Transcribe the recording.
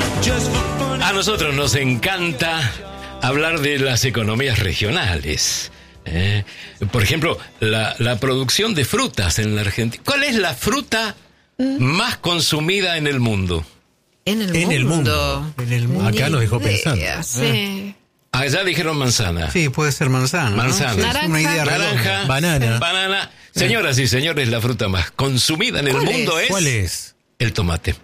A nosotros nos encanta hablar de las economías regionales. Por ejemplo, la producción de frutas en la Argentina. ¿Cuál es la fruta más consumida en el mundo? En el mundo. Acá nos dejó pensando. Sí. Allá dijeron manzana. Sí, puede ser manzana. Manzana. ¿no? Sí, es una idea Naranja. redonda. Banana. Señoras y señores, la fruta más consumida en el mundo es... ¿Cuál es? El tomate.